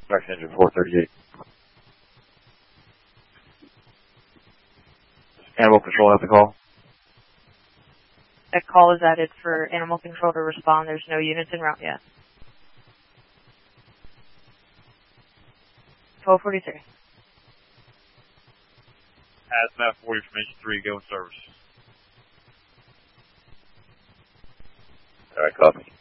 Max engine 438. Animal control have the call. That call is added for animal control to respond. There's no units en route yet. 1243. Hazmat 40 from engine 3, go in service. Alright, copy.